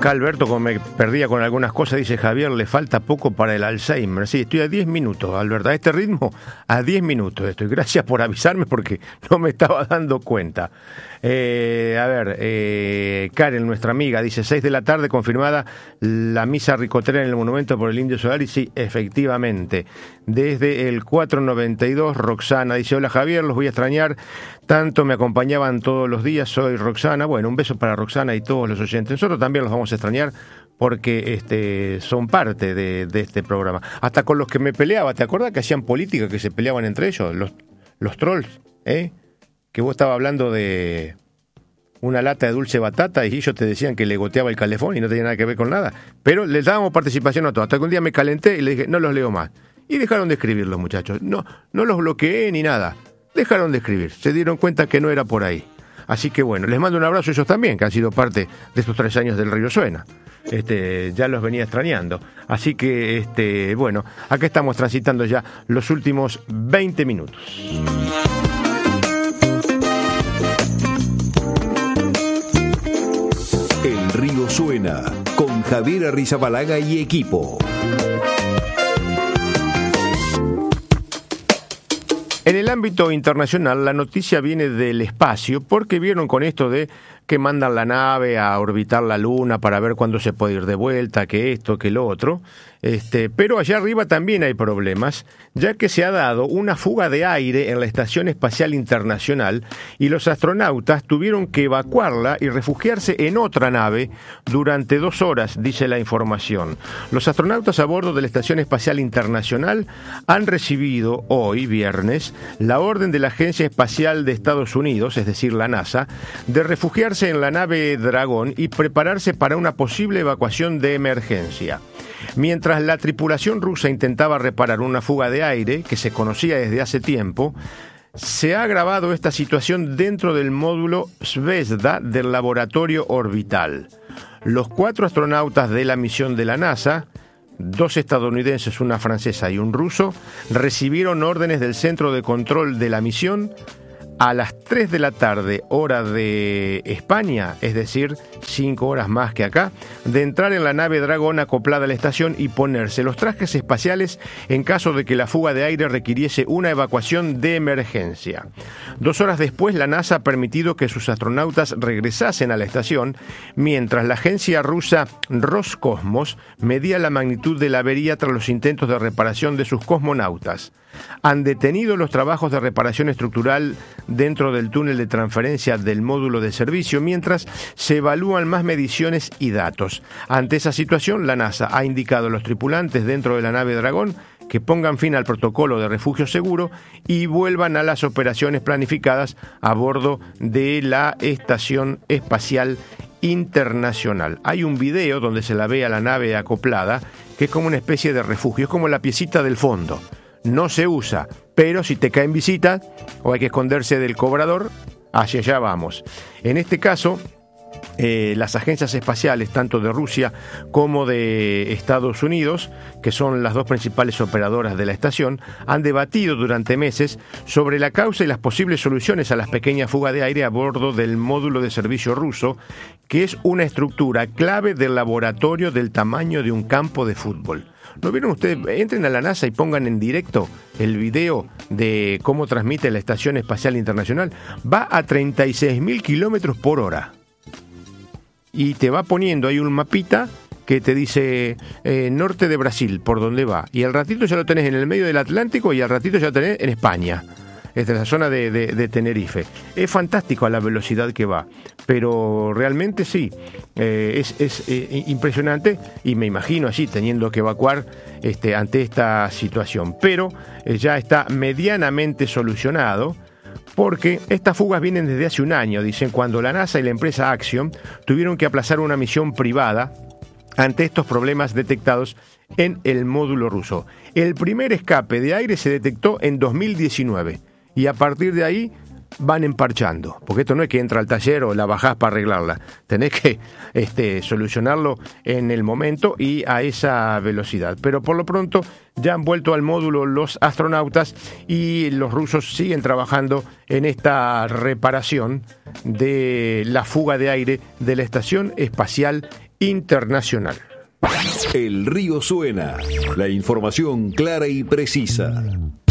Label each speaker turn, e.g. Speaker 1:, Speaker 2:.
Speaker 1: Acá Alberto, como me perdía con algunas cosas, dice Javier, le falta poco para el Alzheimer. Sí, estoy a 10 minutos, Alberto. A este ritmo, a 10 minutos estoy. Gracias por avisarme porque no me estaba dando cuenta. Karen, nuestra amiga, dice 6 de la tarde, confirmada la misa ricotera en el monumento por el Indio Solari. Sí, efectivamente. Desde el 492, Roxana dice, hola Javier, los voy a extrañar. Tanto me acompañaban todos los días, soy Roxana. Bueno, un beso para Roxana y todos los oyentes. Nosotros también los vamos a extrañar porque son parte de este programa. Hasta con los que me peleaba, ¿te acuerdas que hacían política, que se peleaban entre ellos? Los trolls, que vos estabas hablando de una lata de dulce batata y ellos te decían que le goteaba el calefón y no tenía nada que ver con nada. Pero les dábamos participación a todos. Hasta que un día me calenté y le dije, no los leo más. Y dejaron de escribir los muchachos. No los bloqueé ni nada. Dejaron de escribir. Se dieron cuenta que no era por ahí. Así que bueno, les mando un abrazo a ellos también, que han sido parte de estos 3 años del Río Suena. Ya los venía extrañando. Así que, bueno, acá estamos transitando ya los últimos 20 minutos.
Speaker 2: El Río Suena, con Javier Arrizabalaga y equipo.
Speaker 1: En el ámbito internacional, la noticia viene del espacio, porque vieron con esto de que mandan la nave a orbitar la Luna para ver cuándo se puede ir de vuelta, que esto, que lo otro. Pero allá arriba también hay problemas, ya que se ha dado una fuga de aire en la Estación Espacial Internacional y los astronautas tuvieron que evacuarla y refugiarse en otra nave durante 2 horas, dice la información. Los astronautas a bordo de la Estación Espacial Internacional han recibido hoy, viernes, la orden de la Agencia Espacial de Estados Unidos, es decir, la NASA, de refugiarse en la nave Dragón y prepararse para una posible evacuación de emergencia. Mientras la tripulación rusa intentaba reparar una fuga de aire que se conocía desde hace tiempo, se ha agravado esta situación dentro del módulo Zvezda del laboratorio orbital. Los 4 astronautas de la misión de la NASA, 2 estadounidenses, una francesa y un ruso, recibieron órdenes del centro de control de la misión a las 3 de la tarde, hora de España, es decir, 5 horas más que acá, de entrar en la nave Dragón acoplada a la estación y ponerse los trajes espaciales en caso de que la fuga de aire requiriese una evacuación de emergencia. 2 horas después, la NASA ha permitido que sus astronautas regresasen a la estación, mientras la agencia rusa Roscosmos medía la magnitud de la avería tras los intentos de reparación de sus cosmonautas. Han detenido los trabajos de reparación estructural dentro del túnel de transferencia del módulo de servicio, mientras se evalúan más mediciones y datos. Ante esa situación, la NASA ha indicado a los tripulantes dentro de la nave Dragón que pongan fin al protocolo de refugio seguro y vuelvan a las operaciones planificadas a bordo de la Estación Espacial Internacional. Hay un video donde se la ve a la nave acoplada, que es como una especie de refugio, es como la piecita del fondo. No se usa, pero si te caen visitas o hay que esconderse del cobrador, hacia allá vamos. En este caso, las agencias espaciales, tanto de Rusia como de Estados Unidos, que son las 2 principales operadoras de la estación, han debatido durante meses sobre la causa y las posibles soluciones a las pequeñas fugas de aire a bordo del módulo de servicio ruso, que es una estructura clave del laboratorio del tamaño de un campo de fútbol. ¿No vieron ustedes? Entren a la NASA y pongan en directo el video de cómo transmite la Estación Espacial Internacional. Va a 36.000 kilómetros por hora. Y te va poniendo ahí un mapita que te dice norte de Brasil, por dónde va. Y al ratito ya lo tenés en el medio del Atlántico y al ratito ya lo tenés en España. Es de la zona de Tenerife. Es fantástico a la velocidad que va, pero realmente sí, es impresionante y me imagino así teniendo que evacuar ante esta situación. Pero ya está medianamente solucionado, porque estas fugas vienen desde hace un año, dicen, cuando la NASA y la empresa Axiom tuvieron que aplazar una misión privada ante estos problemas detectados en el módulo ruso. El primer escape de aire se detectó en 2019. Y a partir de ahí van emparchando, porque esto no es que entra al taller o la bajás para arreglarla, tenés que solucionarlo en el momento y a esa velocidad. Pero por lo pronto ya han vuelto al módulo los astronautas y los rusos siguen trabajando en esta reparación de la fuga de aire de la Estación Espacial internacional.
Speaker 2: El río suena, la información clara y precisa.